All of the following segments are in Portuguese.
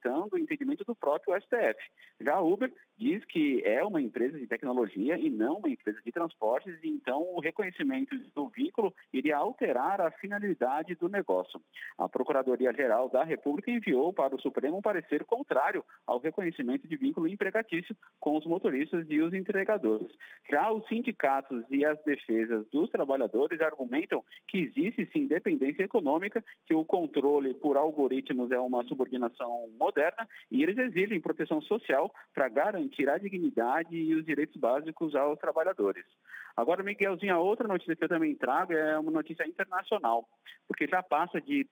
respeitando o entendimento do próprio STF. Já a Uber diz que é uma empresa de tecnologia e não uma empresa de transportes, e então o reconhecimento do vínculo iria alterar a finalidade do negócio. A Procuradoria-Geral da República enviou para o Supremo um parecer contrário ao reconhecimento de vínculo empregatício com os motoristas e os entregadores. Já os sindicatos e as defesas dos trabalhadores argumentam que existe sim dependência econômica, que o controle por algoritmos é uma subordinação moderna e eles exigem proteção social para garantir a dignidade e os direitos básicos aos trabalhadores. Agora, Miguelzinho, a outra notícia que eu também trago é uma notícia internacional, porque já passa de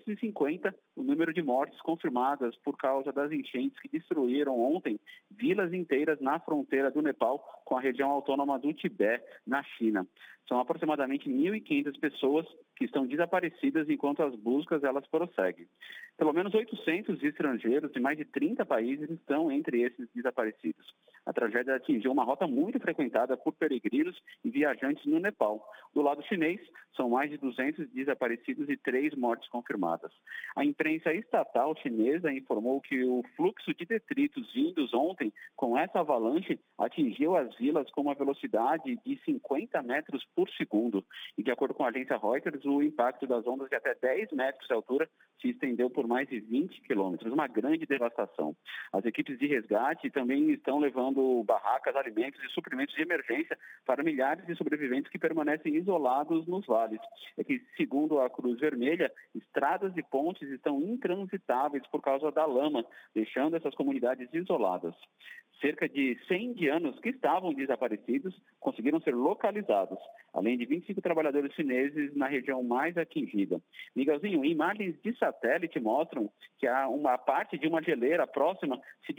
350 o número de mortes confirmadas por causa das enchentes que destruíram ontem vilas inteiras na fronteira do Nepal com a região autônoma do Tibete, na China. São aproximadamente 1.500 pessoas que estão desaparecidas enquanto as buscas elas prosseguem. Pelo menos 800 estrangeiros de mais de 30 países estão entre esses desaparecidos. A tragédia atingiu uma rota muito frequentada por peregrinos e viajantes no Nepal. Do lado chinês, são mais de 200 desaparecidos e 3 mortes confirmadas. A imprensa estatal chinesa informou que o fluxo de detritos vindos ontem com essa avalanche atingiu as vilas com uma velocidade de 50 metros por segundo. E de acordo com a agência Reuters, o impacto das ondas de até 10 metros de altura se estendeu por mais de 20 quilômetros, uma grande devastação. As equipes de resgate também estão levando barracas, alimentos e suprimentos de emergência para milhares de sobreviventes que permanecem isolados nos vales. É que, segundo a Cruz Vermelha, estradas e pontes estão intransitáveis por causa da lama, deixando essas comunidades isoladas. Cerca de 100 indianos que estavam desaparecidos conseguiram ser localizados, além de 25 trabalhadores chineses na região mais atingida. Miguelzinho, imagens de satélite mostram que uma parte de uma geleira próxima se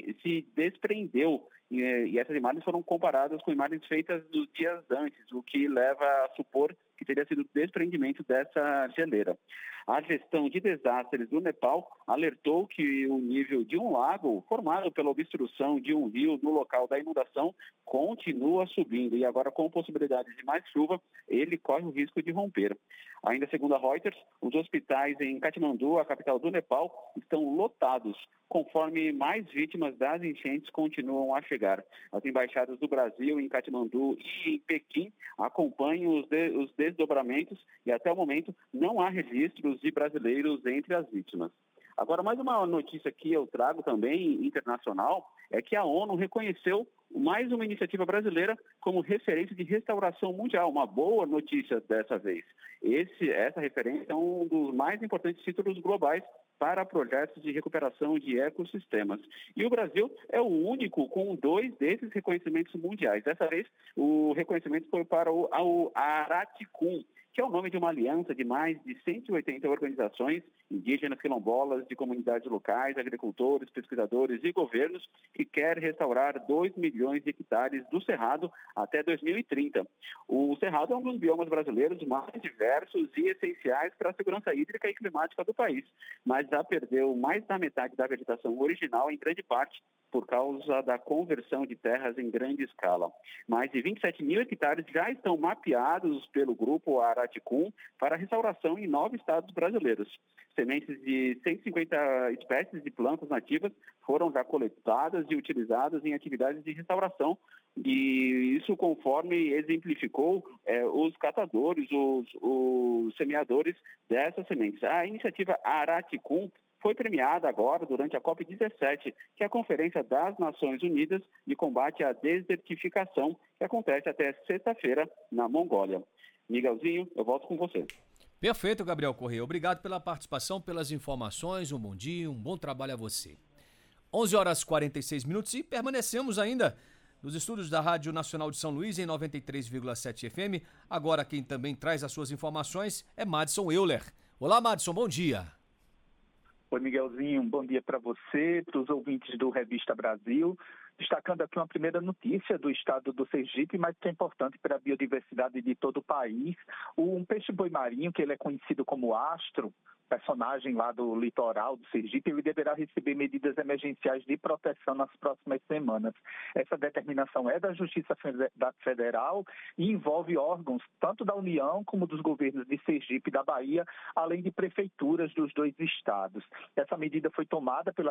desprendeu e essas imagens foram comparadas com imagens feitas nos dias antes, o que leva a supor que teria sido o desprendimento dessa geleira. A gestão de desastres do Nepal alertou que o nível de um lago formado pela obstrução de um rio no local da inundação continua subindo e agora com possibilidade de mais chuva, ele corre o risco de romper. Ainda segundo a Reuters, os hospitais em Katmandu, a capital do Nepal, estão lotados, conforme mais vítimas das enchentes continuam a chegar. As embaixadas do Brasil em Katmandu e em Pequim acompanham os desdobramentos e até o momento não há registros de brasileiros entre as vítimas. Agora, mais uma notícia que eu trago também internacional é que a ONU reconheceu mais uma iniciativa brasileira como referência de restauração mundial. Uma boa notícia dessa vez. Essa referência é um dos mais importantes títulos globais para projetos de recuperação de ecossistemas. E o Brasil é o único com 2 desses reconhecimentos mundiais. Dessa vez, o reconhecimento foi para o Araticum, que é o nome de uma aliança de mais de 180 organizações indígenas, quilombolas, de comunidades locais, agricultores, pesquisadores e governos, que quer restaurar 2 milhões de hectares do Cerrado até 2030. O Cerrado é um dos biomas brasileiros mais diversos e essenciais para a segurança hídrica e climática do país, mas já perdeu mais da metade da vegetação original, em grande parte por causa da conversão de terras em grande escala. Mais de 27 mil hectares já estão mapeados pelo grupo Araticum para restauração em 9 estados brasileiros. Sementes de 150 espécies de plantas nativas foram já coletadas e utilizadas em atividades de restauração, e isso conforme exemplificou os catadores, os semeadores dessas sementes. A iniciativa Araticum foi premiada agora durante a COP17, que é a Conferência das Nações Unidas de Combate à Desertificação, que acontece até sexta-feira na Mongólia. Miguelzinho, eu volto com você. Perfeito, Gabriel Corrêa. Obrigado pela participação, pelas informações. Um bom dia, um bom trabalho a você. 11h46 e permanecemos ainda nos estúdios da Rádio Nacional de São Luís em 93,7 FM. Agora quem também traz as suas informações é Madison Euler. Olá, Madison, bom dia. Oi, Miguelzinho, um bom dia para você, para os ouvintes do Revista Brasil. Destacando aqui uma primeira notícia do estado do Sergipe, mas que é importante para a biodiversidade de todo o país. Um peixe-boi marinho, que ele é conhecido como astro, personagem lá do litoral do Sergipe, ele deverá receber medidas emergenciais de proteção nas próximas semanas. Essa determinação é da Justiça Federal e envolve órgãos tanto da União como dos governos de Sergipe e da Bahia, além de prefeituras dos 2 estados. Essa medida foi tomada pela